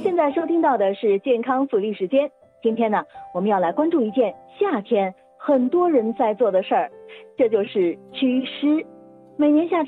现在收听到的是健康福利时间。今天呢，我们要来关注一件夏天很多人在做的事儿，这就是祛湿。每年夏天